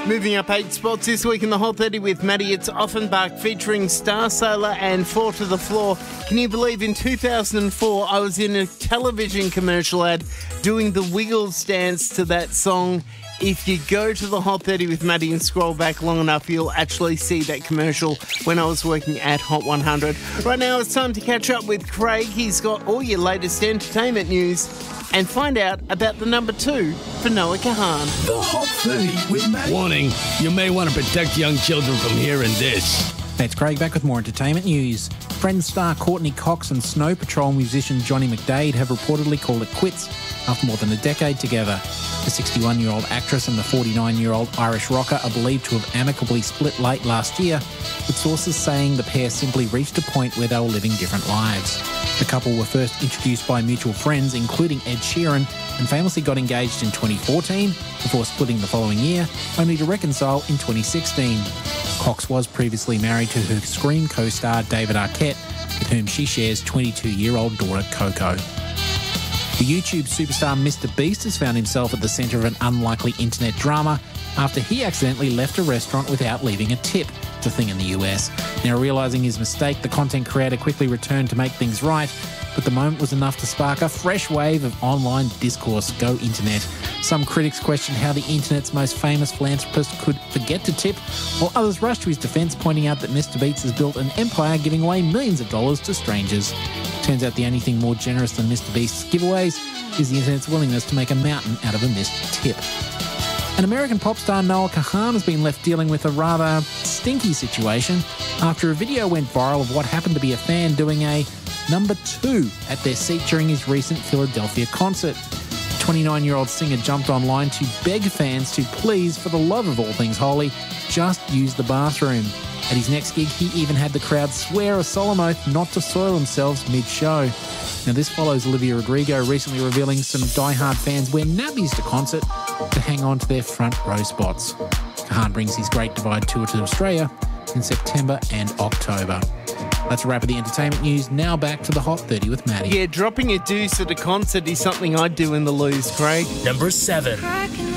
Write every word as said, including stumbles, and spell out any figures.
Moving up eight spots this week in the Hot thirty with Maddie, it's Offenbach featuring Star Sailor and Four to the Floor. Can you believe in two thousand four I was in a television commercial ad doing the Wiggles dance to that song? If you go to the Hot thirty with Maddie and scroll back long enough, you'll actually see that commercial when I was working at Hot one hundred. Right now it's time to catch up with Craig. He's got all your latest entertainment news and find out about the number two for Noah Kahan. The Hot thirty with Maddie. Warning, you may want to protect young children from hearing this. That's Craig back with more entertainment news. Friends star Courtney Cox and Snow Patrol musician Johnny McDade have reportedly called it quits after more than a decade together. The sixty-one-year-old actress and the forty-nine-year-old Irish rocker are believed to have amicably split late last year, with sources saying the pair simply reached a point where they were living different lives. The couple were first introduced by mutual friends, including Ed Sheeran, and famously got engaged in twenty fourteen before splitting the following year, only to reconcile in twenty sixteen. Cox was previously married to her Scream co-star David Arquette, with whom she shares twenty-two-year-old daughter Coco. The YouTube superstar Mister Beast has found himself at the centre of an unlikely internet drama after he accidentally left a restaurant without leaving a tip. It's a thing in the U S. Now, realising his mistake, the content creator quickly returned to make things right, but the moment was enough to spark a fresh wave of online discourse. Go internet. Some critics questioned how the internet's most famous philanthropist could forget to tip, while others rushed to his defence, pointing out that Mister Beast has built an empire giving away millions of dollars to strangers. Turns out the only thing more generous than Mister Beast's giveaways is the internet's willingness to make a mountain out of a missed tip. An American pop star Noah Kahan has been left dealing with a rather stinky situation after a video went viral of what happened to be a fan doing a number two at their seat during his recent Philadelphia concert. The twenty-nine-year-old singer jumped online to beg fans to please, for the love of all things holy, just use the bathroom. At his next gig, he even had the crowd swear a solemn oath not to soil themselves mid-show. Now, this follows Olivia Rodrigo recently revealing some die-hard fans wear nappies to concert to hang on to their front row spots. Kahan brings his Great Divide tour to Australia in September and October. That's a wrap of the entertainment news. Now back to the Hot thirty with Maddie. Yeah, dropping a deuce at a concert is something I'd do in the loose, Craig. Number seven.